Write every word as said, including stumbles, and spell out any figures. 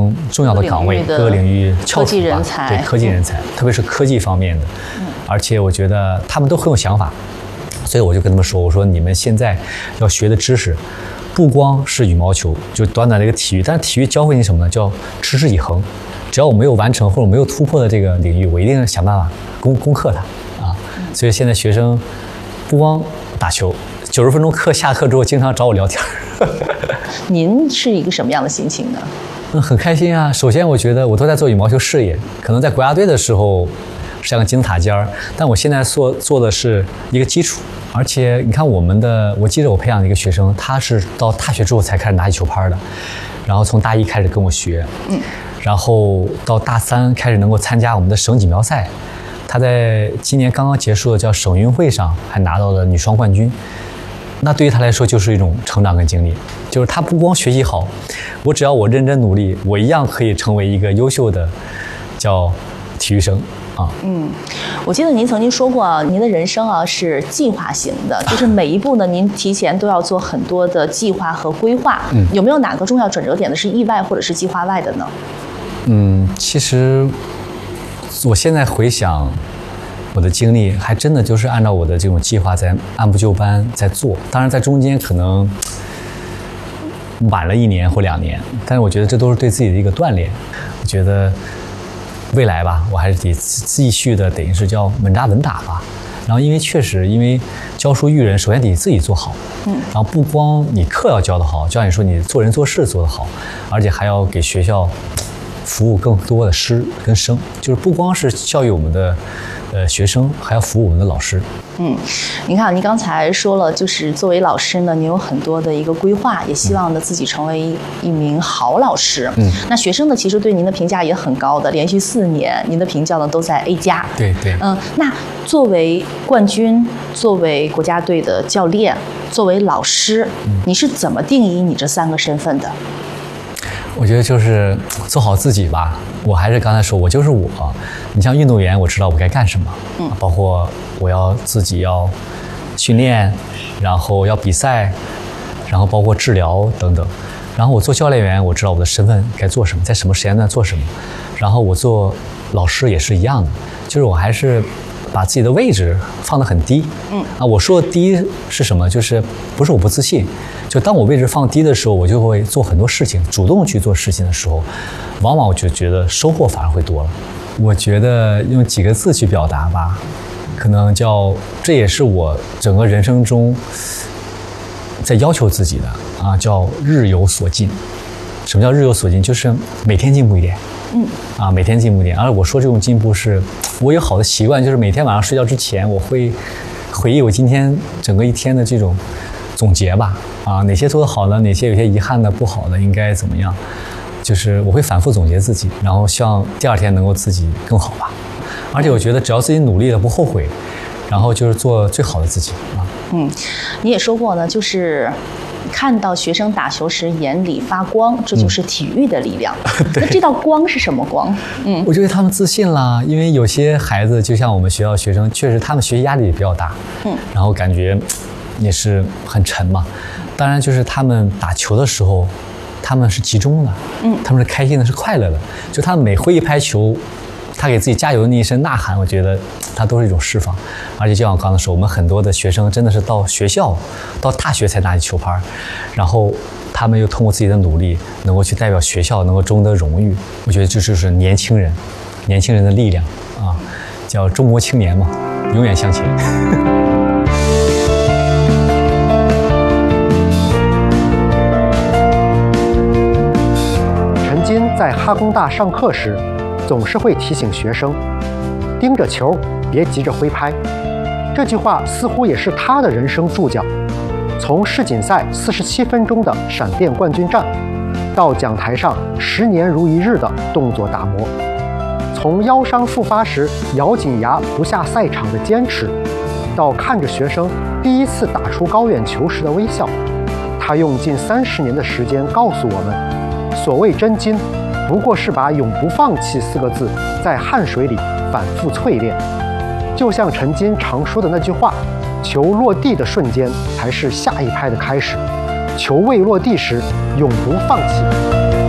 常重要的岗位，各个领域翘楚吧，对科技人才，特别是科技方面的。嗯，而且我觉得他们都很有想法，所以我就跟他们说，我说你们现在要学的知识，不光是羽毛球，就短短的一个体育，但是体育教会你什么呢？叫持之以恒。只要我没有完成或者没有突破的这个领域，我一定想办法攻攻克它啊。所以现在学生不光打球，九十分钟课下课之后，经常找我聊天。 您是一个什么样的心情呢？ 嗯，很开心啊。首先，我觉得我都在做羽毛球事业，可能在国家队的时候像个金字塔尖儿，但我现在做做的是一个基础。而且你看，我们的，我记得我培养的一个学生，他是到大学之后才开始拿起球拍的，然后从大一开始跟我学，嗯，然后到大三开始能够参加我们的省锦标赛。他在今年刚刚结束的叫省运会上还拿到了女双冠军。那对于他来说就是一种成长跟经历，就是他不光学习好，我只要我认真努力，我一样可以成为一个优秀的叫体育生啊。 嗯，我记得您曾经说过啊，您的人生啊是计划型的，就是每一步呢，您提前都要做很多的计划和规划。嗯，有没有哪个重要转折点呢是意外或者是计划外的呢？ 嗯，其实我现在回想我的经历，还真的就是按照我的这种计划在按部就班在做。当然，在中间可能晚了一年或两年，但是我觉得这都是对自己的一个锻炼。我觉得未来吧，我还是得继续的，等于是叫稳扎稳打吧。然后，因为确实，因为教书育人，首先得自己做好。嗯。然后不光你课要教得好，就像你说，你做人做事做得好，而且还要给学校服务更多的师跟生，就是不光是教育我们的呃学生，还要服务我们的老师。 嗯，您看，您刚才说了，就是作为老师呢，您有很多的一个规划，也希望呢自己成为一名好老师。嗯，那学生呢，其实对您的评价也很高的，连续四年，您的评价呢都在 A 加。 对对。 嗯，那作为冠军，作为国家队的教练，作为老师，嗯、你是怎么定义你这三个身份的？ 我觉得就是做好自己吧。我还是刚才说，我就是我。你像运动员，我知道我该干什么，嗯，包括我要自己要训练，然后要比赛，然后包括治疗等等。然后我做教练员，我知道我的身份该做什么，在什么时间段做什么。然后我做老师也是一样的，就是我还是把自己的位置放得很低。嗯啊，我说的低是什么？就是不是我不自信，就当我位置放低的时候，我就会做很多事情，主动去做事情的时候，往往我就觉得收获反而会多了。我觉得用几个字去表达吧，可能叫这也是我整个人生中在要求自己的啊，叫日有所进。什么叫日有所进？就是每天进步一点。嗯啊，每天进步一点。而我说这种进步是，我有好的习惯，就是每天晚上睡觉之前，我会回忆我今天整个一天的这种总结吧。啊，哪些做得好的，哪些有些遗憾的、不好的，应该怎么样？就是我会反复总结自己，然后希望第二天能够自己更好吧。而且我觉得只要自己努力了，不后悔，然后就是做最好的自己啊。 嗯，你也说过呢，就是看到学生打球时眼里发光，这就是体育的力量。嗯、那这道光是什么光？嗯， 我觉得他们自信啦，因为有些孩子就像我们学校学生，确实他们学习压力也比较大，嗯，然后感觉也是很沉嘛。当然，就是他们打球的时候，他们是集中的，嗯，他们是开心的，是快乐的。就他们每挥一拍球，他给自己加油的那一声呐喊，我觉得他都是一种释放。而且就像我刚才说，我们很多的学生真的是到学校、到大学才拿起球拍，然后他们又通过自己的努力，能够去代表学校，能够争得荣誉。我觉得这就是年轻人，年轻人的力量啊，叫中国青年嘛，永远向前。 在哈工大上课时，总是会提醒学生盯着球，别急着挥拍。这句话似乎也是他的人生注脚。从世锦赛四十七分钟的闪电冠军战，到讲台上十年如一日的动作打磨，从腰伤复发时咬紧牙不下赛场的坚持，到看着学生第一次打出高远球时的微笑，他用近三十年的时间告诉我们，所谓真金，不过是把永不放弃四个字在汗水里反复淬炼。就像陈金常说的那句话，球落地的瞬间才是下一拍的开始，球未落地时永不放弃。